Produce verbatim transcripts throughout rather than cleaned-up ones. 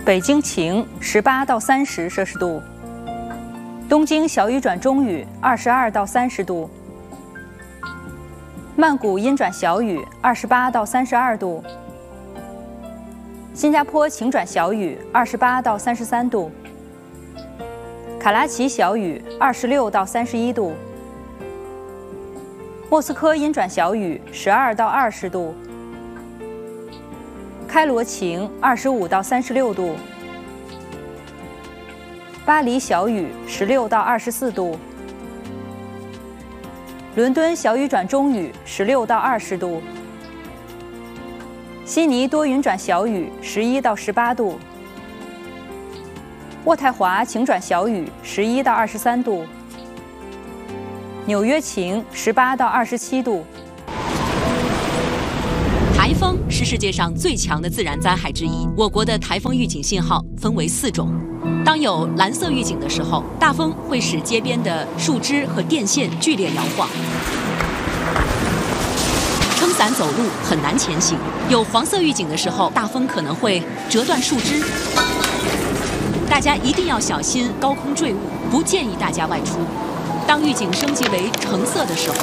北京晴，十八到三十摄氏度。东京小雨转中雨，二十二到三十度。曼谷阴转小雨，二十八到三十二度。新加坡晴转小雨，二十八到三十三度。卡拉奇小雨，二十六到三十一度。莫斯科阴转小雨，十二到二十度。开罗晴，二十五到三十六度。巴黎小雨，十六到二十四度。伦敦小雨转中雨，十六到二十度。悉尼多云转小雨，十一到十八度。渥太华晴转小雨，十一到二十三度。纽约晴，十八到二十七度。 台风是世界上最强的自然灾害之一。我国的台风预警信号分为四种。当有蓝色预警的时候，大风会使街边的树枝和电线剧烈摇晃，撑伞走路很难前行。有黄色预警的时候，大风可能会折断树枝。大家一定要小心高空坠物，不建议大家外出。当预警升级为橙色的时候，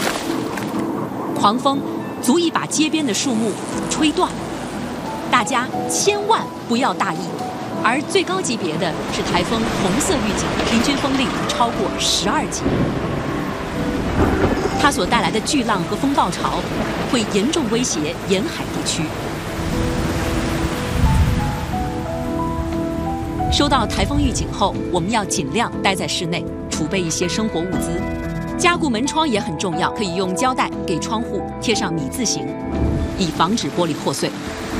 狂风足以把街边的树木吹断，大家千万不要大意。而最高级别的是台风红色预警，平均风力超过十二级。它所带来的巨浪和风暴潮会严重威胁沿海地区。收到台风预警后，我们要尽量待在室内，储备一些生活物资。加固门窗也很重要，可以用胶带给窗户贴上米字形，以防止玻璃破碎。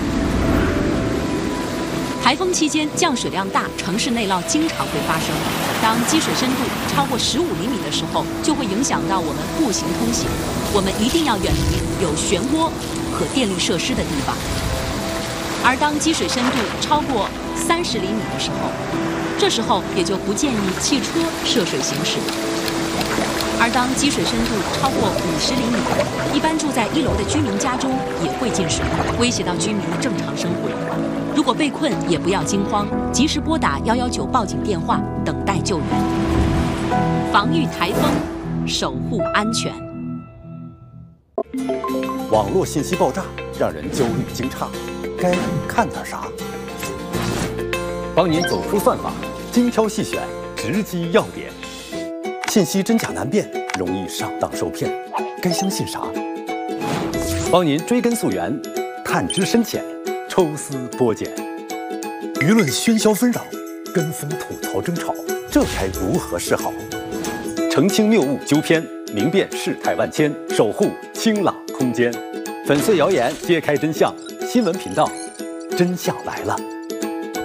台风期间降水量大，城市内涝经常会发生。当积水深度超过十五厘米的时候，就会影响到我们步行通行。我们一定要远离有漩涡和电力设施的地方。而当积水深度超过三十厘米的时候，这时候也就不建议汽车涉水行驶。而当积水深度超过五十厘米，一般住在一楼的居民家中也会进水，威胁到居民的正常生活。如果被困，也不要惊慌，及时拨打一一九报警电话，等待救援。防御台风，守护安全。 网络信息爆炸，让人焦虑惊诧，该看点啥？帮您走出算法，精挑细选，直击要点。信息真假难辨，容易上当受骗，该相信啥？帮您追根溯源，探知深浅，抽丝剥茧。舆论喧嚣纷扰，跟风吐槽争吵，这该如何是好？澄清谬误纠偏，明辨事态万千，守护清朗空间。粉碎谣言，揭开真相。新闻频道，真相来了。